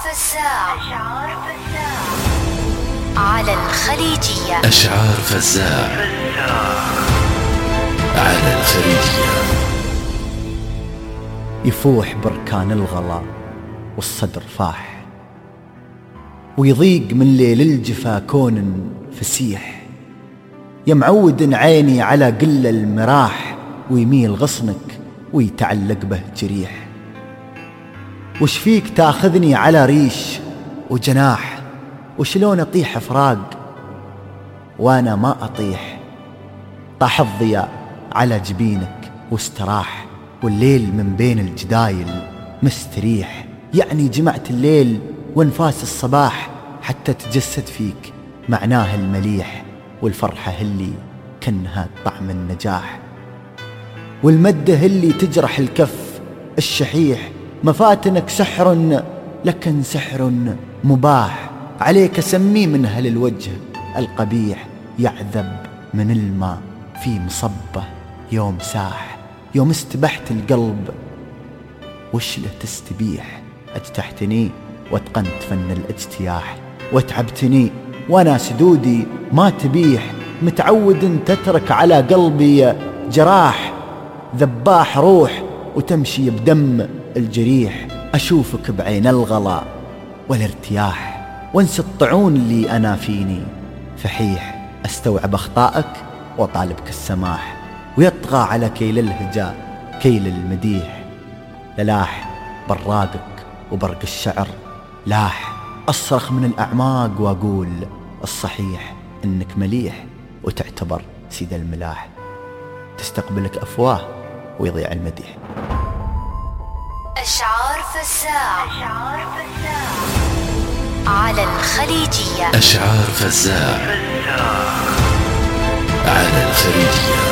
فزاع على الخليجية. أشعار فزاع على الخليجية. يفوح بركان الغلا والصدر فاح، ويضيق من ليل الجفا كون فسيح، يمعود عيني على قل المراح، ويميل غصنك ويتعلق به جريح. وش فيك تاخذني على ريش وجناح، وشلون اطيح فراق وانا ما اطيح. طاح الضياء على جبينك واستراح، والليل من بين الجدايل مستريح. يعني جمعت الليل وانفاس الصباح، حتى تجسد فيك معناه المليح. والفرحة اللي كنها طعم النجاح، والمدة اللي تجرح الكف الشحيح. مفاتنك سحر لكن سحر مباح، عليك سمي من هل الوجه القبيح. يعذب من الماء في مصبه يوم ساح، يوم استبحت القلب وش له تستبيح. اجتحتني واتقنت فن الاجتياح، واتعبتني وانا سدودي ما تبيح. متعود تترك على قلبي جراح، ذباح روح وتمشي بدم الجريح. أشوفك بعين الغلا والارتياح، وانسى الطعون اللي أنا فيني فحيح. أستوعب أخطائك وطالبك السماح، ويطغى على كيل الهجاء كيل المديح. للاح براقك وبرق الشعر لاح، أصرخ من الأعماق وأقول الصحيح. إنك مليح وتعتبر سيد الملاح، تستقبلك أفواه ويضيع المديح. أشعار فزاع على الخليجية. أشعار فزاع على الخليجية.